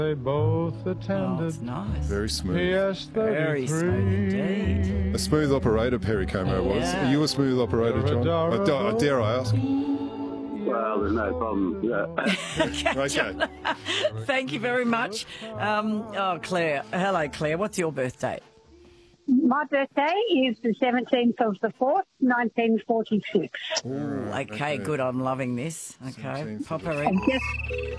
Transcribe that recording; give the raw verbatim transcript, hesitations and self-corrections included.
They both attended. Oh, it's nice. Very smooth. Yes, Very smooth indeed. A smooth operator, Perry Como was. Yeah. Are you a smooth operator, John? Uh, da- dare I ask? Well, there's no problem. Yeah. Okay. Thank you very much. Um, oh, Claire. Hello, Claire. What's your birthday? My birthday is the seventeenth of the fourth, nineteen forty-six. Ooh, okay, okay. good. I'm loving this. Okay, seventeenth pop of the her And in. just